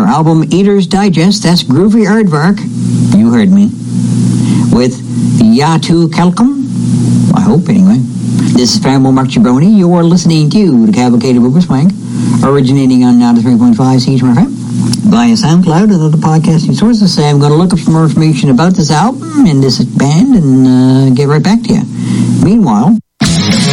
their album Eater's Digest. That's Groovy Aardvark. You heard me. With Yatu Kelkum. I hope, anyway. This is Frambo Mark Gibroni. You're listening to the Cavalcade of Uberswank, originating on 93.5 CHMR FM, via SoundCloud and other podcasting sources. Say I'm going to look up some more information about this album and this band and get right back to you. Meanwhile,